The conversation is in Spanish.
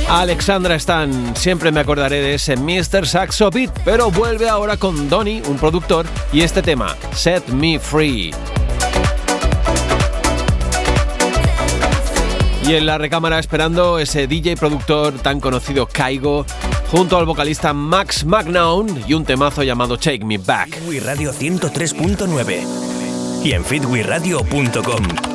Alexandra Stan, siempre me acordaré de ese Mr. Saxo Beat, pero vuelve ahora con Donny, un productor, y este tema, Set Me Free. Y en la recámara esperando ese DJ productor tan conocido Kygo, junto al vocalista Max Magnaun y un temazo llamado Take Me Back. Fitwiradio 103.9 y en fitwiradio.com.